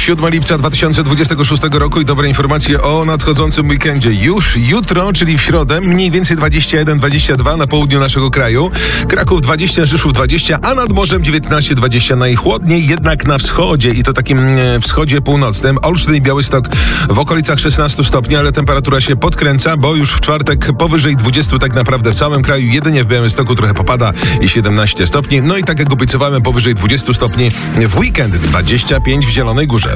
7 lipca 2026 roku i dobre informacje o nadchodzącym weekendzie. Już jutro, czyli w środę, mniej więcej 21-22 na południu naszego kraju. Kraków 20, Rzeszów 20, a nad morzem 19-20. Najchłodniej jednak na wschodzie i to takim wschodzie północnym. Olsztyn i Białystok w okolicach 16 stopni, ale temperatura się podkręca, bo już w czwartek powyżej 20 tak naprawdę w całym kraju. Jedynie w Białymstoku trochę popada i 17 stopni. No i tak jak obiecywałem, powyżej 20 stopni w weekend, 25 w Zielonej Górze.